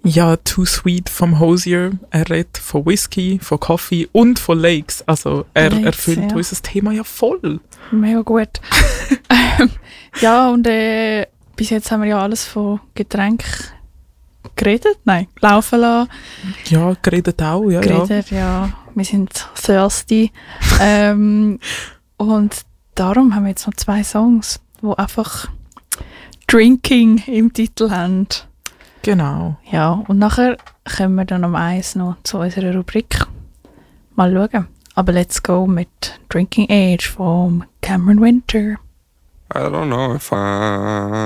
Ja, Too Sweet vom Hozier. Er redet von Whisky, von Coffee und von Lakes. Also er Lakes, erfüllt ja. unser Thema ja voll. Mega gut. Ja, und bis jetzt haben wir ja alles von Getränk geredet. Nein, laufen lassen. Ja, geredet auch, ja. Geredet, ja. Wir sind thirsty. Und darum haben wir jetzt noch 2 Songs, die einfach Drinking im Titel haben. Genau. Ja, und nachher kommen wir dann um 1 noch zu unserer Rubrik. Mal schauen. Aber let's go mit Drinking Age von Cameron Winter. I don't know if I